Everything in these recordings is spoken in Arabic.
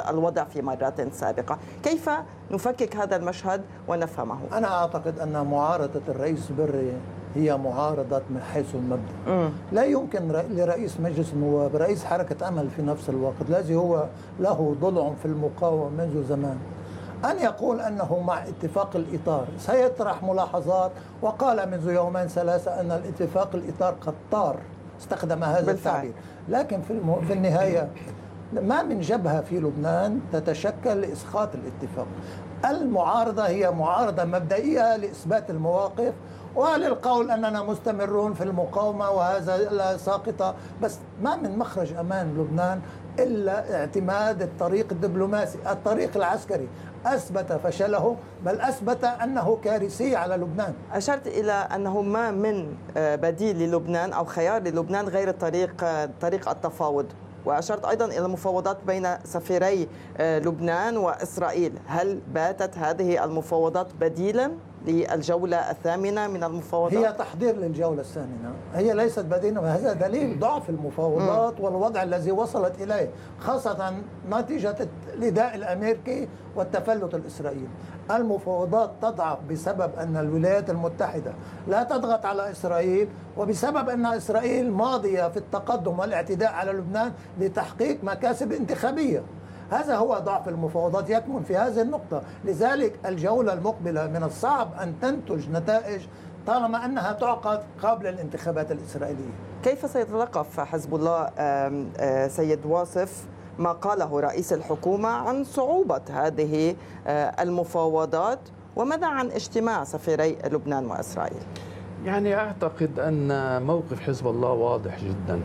الوضع في مرات سابقة. كيف نفكك هذا المشهد ونفهمه؟ أنا أعتقد أن معارضة الرئيس بري هي معارضة من حيث المبدأ. لا يمكن لرئيس مجلس النواب، رئيس حركة أمل في نفس الوقت، الذي هو له ضلع في المقاومة منذ زمان، أن يقول أنه مع اتفاق الإطار. سيطرح ملاحظات، وقال منذ يومين ثلاثة أن الاتفاق الإطار قد طار، استخدم هذا التعبير. لكن في النهاية ما من جبهة في لبنان تتشكل لإسقاط الاتفاق. المعارضة هي معارضة مبدئية لإثبات المواقف وللقول أننا مستمرون في المقاومة وهذا لا ساقطة، بس ما من مخرج أمان لبنان إلا اعتماد الطريق الدبلوماسي. الطريق العسكري أثبت فشله، بل أثبت أنه كارثي على لبنان. أشرت إلى أنه ما من بديل للبنان أو خيار للبنان غير طريق التفاوض، وأشرت أيضا إلى المفاوضات بين سفيري لبنان وإسرائيل. هل باتت هذه المفاوضات بديلا للجولة الثامنة من المفاوضات؟ هي تحضير للجولة الثامنة، هي ليست بديلا، وهذا دليل ضعف المفاوضات والوضع الذي وصلت إليه، خاصة نتيجة النداء الأمريكي والتفلت الإسرائيلي. المفاوضات تضعف بسبب أن الولايات المتحدة لا تضغط على إسرائيل، وبسبب أن إسرائيل ماضية في التقدم والاعتداء على لبنان لتحقيق مكاسب انتخابية. هذا هو ضعف المفاوضات، يكمن في هذه النقطة. لذلك الجولة المقبلة من الصعب أن تنتج نتائج طالما أنها تعقد قبل الانتخابات الإسرائيلية. كيف سيتلقف حزب الله سيد واصف ما قاله رئيس الحكومة عن صعوبة هذه المفاوضات، وماذا عن اجتماع سفيري لبنان وإسرائيل؟ يعني أعتقد أن موقف حزب الله واضح جدا.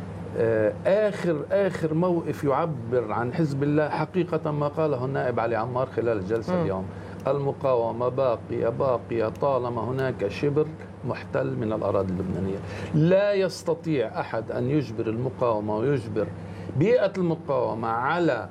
آخر موقف يعبر عن حزب الله حقيقة ما قاله النائب علي عمار خلال الجلسة اليوم: المقاومة باقية طالما هناك شبر محتل من الأراضي اللبنانية. لا يستطيع أحد أن يجبر المقاومة ويجبر بيئة المقاومة على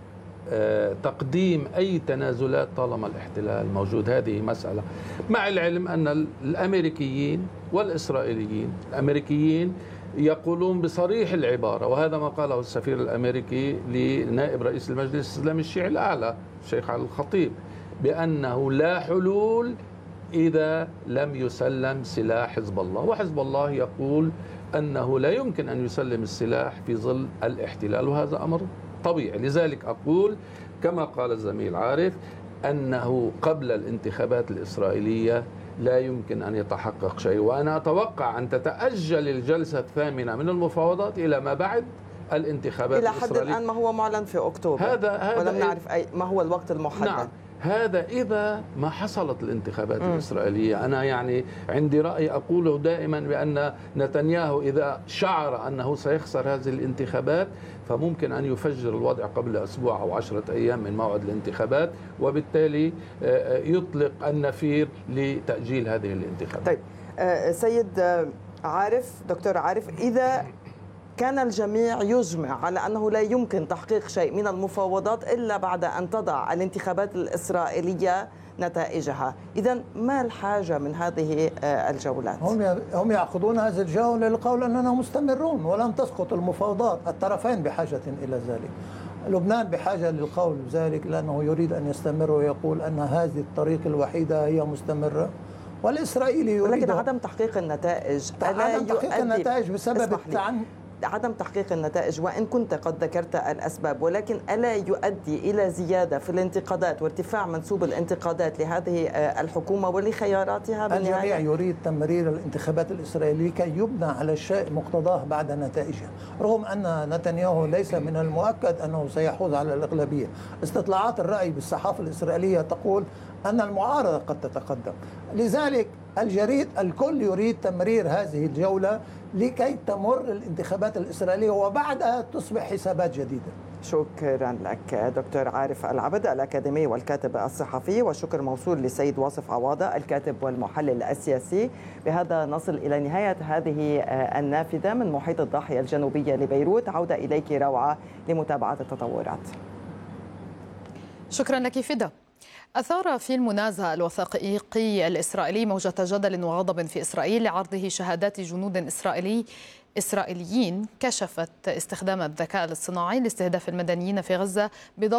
تقديم أي تنازلات طالما الاحتلال موجود. هذه مسألة، مع العلم أن الأمريكيين والإسرائيليين، الأمريكيين يقولون بصريح العبارة، وهذا ما قاله السفير الأمريكي لنائب رئيس المجلس الإسلامي الشيعي الأعلى الشيخ علي الخطيب، بأنه لا حلول إذا لم يسلم سلاح حزب الله. وحزب الله يقول أنه لا يمكن أن يسلم السلاح في ظل الاحتلال، وهذا أمر طبيعي. لذلك أقول كما قال الزميل عارف أنه قبل الانتخابات الإسرائيلية لا يمكن أن يتحقق شيء، وأنا أتوقع أن تتأجل الجلسة الثامنة من المفاوضات إلى ما بعد الانتخابات الإسرائيلية. إلى حد الآن ما هو معلن في أكتوبر، هذا ولم نعرف ما هو الوقت المحدد. نعم، هذا إذا ما حصلت الانتخابات الإسرائيلية. أنا يعني عندي رأي أقوله دائما بأن نتنياهو إذا شعر أنه سيخسر هذه الانتخابات فممكن أن يفجر الوضع قبل أسبوع أو 10 أيام من موعد الانتخابات، وبالتالي يطلق النفير لتأجيل هذه الانتخابات. طيب سيد عارف، دكتور عارف، إذا كان الجميع يجمع على أنه لا يمكن تحقيق شيء من المفاوضات إلا بعد أن تضع الانتخابات الإسرائيلية نتائجها، إذن ما الحاجة من هذه الجولات؟ هم يأخذون هذه الجولة للقول أننا مستمرون ولن تسقط المفاوضات. الطرفين بحاجة إلى ذلك. لبنان بحاجة للقول ذلك لأنه يريد أن يستمر ويقول أن هذه الطريق الوحيدة هي مستمرة، والإسرائيلي يريد. ولكن عدم تحقيق النتائج بسبب عدم تحقيق النتائج، وإن كنت قد ذكرت الأسباب، ولكن ألا يؤدي إلى زيادة في الانتقادات وارتفاع منسوب الانتقادات لهذه الحكومة ولخياراتها بالنهاية؟ الجميع يريد تمرير الانتخابات الإسرائيلية كي يبنى على الشيء مقتضاه بعد نتائجها، رغم أن نتنياهو ليس من المؤكد أنه سيحوز على الأغلبية. استطلاعات الرأي بالصحافة الإسرائيلية تقول أن المعارضة قد تتقدم. لذلك الكل يريد تمرير هذه الجولة لكي تمر الانتخابات الإسرائيلية وبعدها تصبح حسابات جديدة. شكرا لك دكتور عارف العبد الأكاديمي والكاتب الصحفي، والشكر موصول للسيد واصف عواضة الكاتب والمحلل السياسي. بهذا نصل إلى نهاية هذه النافذة من محيط الضاحية الجنوبية لبيروت. عودة إليك روعة لمتابعة التطورات. شكرا لك فدا. أثار في المنازع الوثائقي الإسرائيلي موجة جدل وغضب في إسرائيل لعرضه شهادات جنود إسرائيليين كشفت استخدام الذكاء الاصطناعي لاستهداف المدنيين في غزة